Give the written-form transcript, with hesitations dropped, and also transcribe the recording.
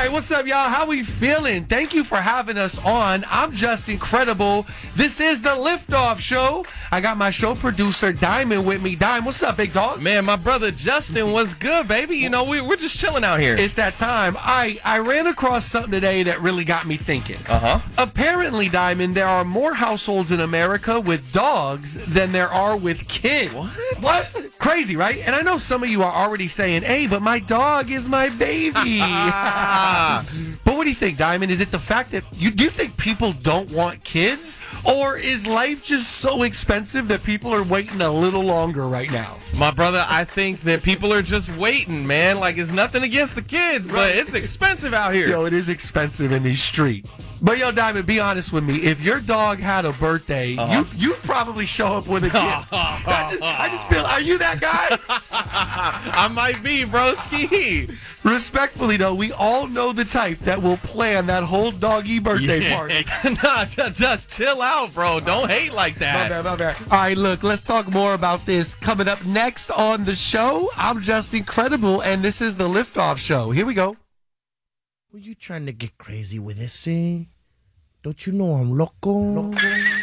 right, what's up, y'all? How we feeling? Thank you for having us on. I'm just incredible. This is the Liftoff Show. I got my show producer, Diamond, with me. Dime, what's up, big dog? Man, my brother Justin, what's good, baby? You know, we're just chilling out here. It's that time. I ran across something today that really got me thinking. Apparently, Diamond, there are more households in America with dogs than there are with kids. What? Crazy, right? And I know some of you are already saying, hey, but my dog is my baby. But what do you think, Diamond? Is it the fact that do you think people don't want kids? Or is life just so expensive that people are waiting a little longer right now? My brother, I think that people are just waiting, man. Like, it's nothing against the kids, but it's expensive out here. Yo, it is expensive in these streets. But yo, Diamond, be honest with me. If your dog had a birthday, you'd probably show up with a gift. I just feel, are you that guy? I might be, broski. Respectfully, though, we all know the type that will plan that whole doggy birthday party. Nah, just chill out, bro. Don't hate like that. My bad. All right, look, let's talk more about this coming up next on the show. I'm just incredible, and this is the Liftoff Show. Here we go. Were you trying to get crazy with this, see? Don't you know I'm loco?